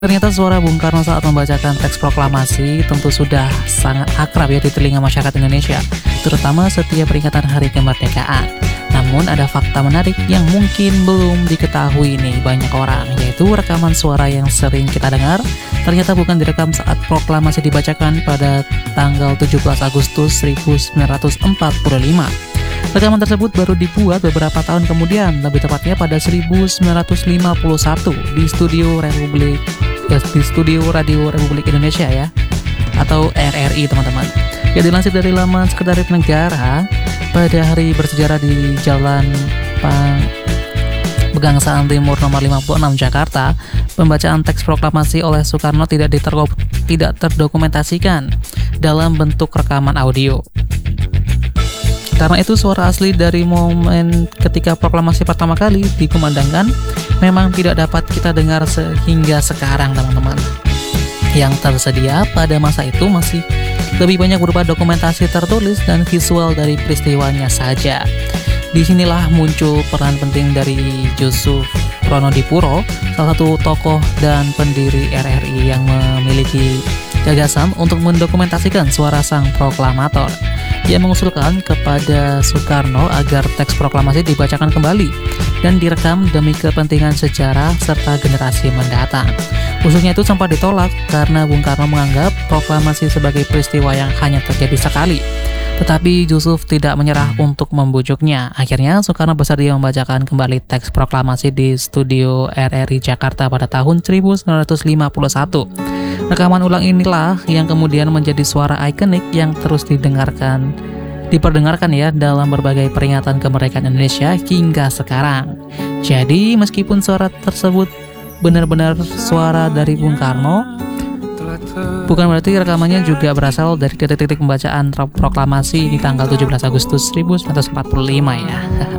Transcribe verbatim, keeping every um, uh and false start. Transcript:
Ternyata suara Bung Karno saat membacakan teks proklamasi tentu sudah sangat akrab ya di telinga masyarakat Indonesia, terutama setiap peringatan Hari Kemerdekaan. Namun ada fakta menarik yang mungkin belum diketahui nih banyak orang, yaitu rekaman suara yang sering kita dengar ternyata bukan direkam saat proklamasi dibacakan pada tanggal tujuh belas Agustus seribu sembilan ratus empat puluh lima. Rekaman tersebut baru dibuat beberapa tahun kemudian, lebih tepatnya pada seribu sembilan ratus lima puluh satu di studio Republik ya, di studio Radio Republik Indonesia ya, atau R R I teman-teman. Ya, dilansir dari laman Sekretariat Negara, pada hari bersejarah di Jalan Pang Pegangsaan Timur nomor lima puluh enam Jakarta, pembacaan teks proklamasi oleh Soekarno tidak ditergo- tidak terdokumentasikan dalam bentuk rekaman audio. Karena itu suara asli dari momen ketika proklamasi pertama kali dikumandangkan memang tidak dapat kita dengar sehingga sekarang teman-teman. Yang tersedia pada masa itu masih lebih banyak berupa dokumentasi tertulis dan visual dari peristiwanya saja. Disinilah muncul peran penting dari Jusuf Pronodipuro, salah satu tokoh dan pendiri R R I yang memiliki gagasan untuk mendokumentasikan suara sang proklamator. Ia mengusulkan kepada Soekarno agar teks proklamasi dibacakan kembali dan direkam demi kepentingan sejarah serta generasi mendatang. Usulnya itu sempat ditolak karena Bung Karno menganggap proklamasi sebagai peristiwa yang hanya terjadi sekali. Tetapi Jusuf tidak menyerah untuk membujuknya. Akhirnya Soekarno bersedia membacakan kembali teks proklamasi di studio R R I Jakarta pada tahun seribu sembilan ratus lima puluh satu. Rekaman ulang inilah yang kemudian menjadi suara ikonik yang terus didengarkan, diperdengarkan ya dalam berbagai peringatan kemerdekaan Indonesia hingga sekarang. Jadi meskipun suara tersebut benar-benar suara dari Bung Karno, bukan berarti rekamannya juga berasal dari titik-titik pembacaan proklamasi di tanggal tujuh belas Agustus seribu sembilan ratus empat puluh lima ya.